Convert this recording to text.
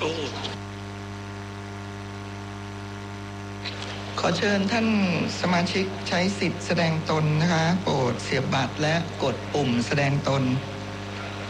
นี่ขอเชิญท่านสมาชิกใช้สิทธิ์แสดงตนนะคะโปรดเสียบบัตรและกดปุ่มแสดงตน